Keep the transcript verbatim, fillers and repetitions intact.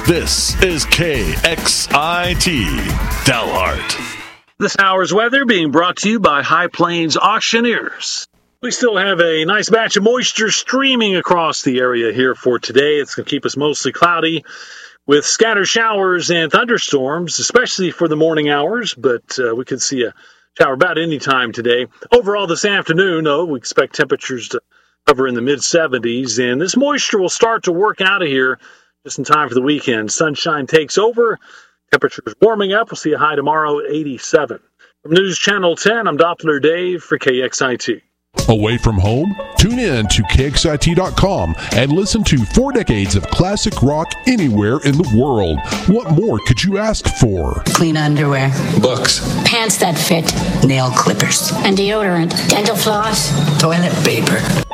This is K X I T, Dalhart. This hour's weather being brought to you by High Plains Auctioneers. We still have a nice batch of moisture streaming across the area here for today. It's going to keep us mostly cloudy with scattered showers and thunderstorms, especially for the morning hours, but uh, we could see a shower about any time today. Overall, this afternoon, though, we expect temperatures to hover in the mid seventies, and this moisture will start to work out of here just in time for the weekend. Sunshine takes over. Temperatures warming up. We'll see a high tomorrow at eighty-seven. From News Channel ten, I'm Doppler Dave for K X I T. Away from home? Tune in to K X I T dot com and listen to four decades of classic rock anywhere in the world. What more could you ask for? Clean underwear. Books. Pants that fit. Nail clippers. And deodorant. Dental floss. Toilet paper.